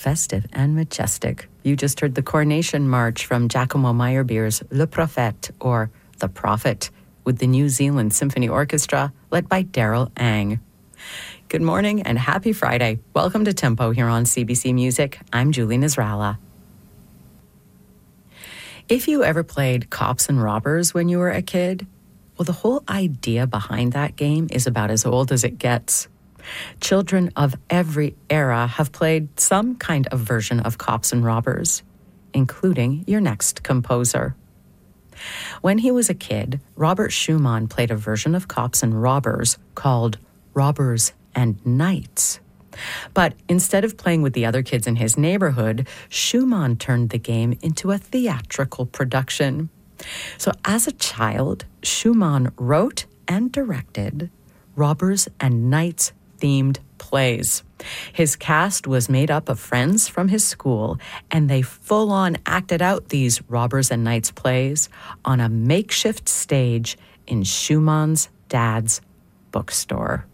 festive and majestic. You just heard the Coronation March from Giacomo Meyerbeer's Le Prophète, or The Prophet, with the New Zealand Symphony Orchestra, led by Daryl Ang. Good morning and happy Friday. Welcome to Tempo here on CBC Music. I'm Julie Nasrallah. If you ever played Cops and Robbers when you were a kid, well, the whole idea behind that game is about as old as it gets. Children of every era have played some kind of version of Cops and Robbers, including your next composer. When he was a kid, Robert Schumann played a version of Cops and Robbers called Robbers and Knights. But instead of playing with the other kids in his neighborhood, Schumann turned the game into a theatrical production. So as a child, Schumann wrote and directed Robbers and Knights themed plays. His cast was made up of friends from his school, and they full-on acted out these Robbers and Knights plays on a makeshift stage in Schumann's dad's bookstore.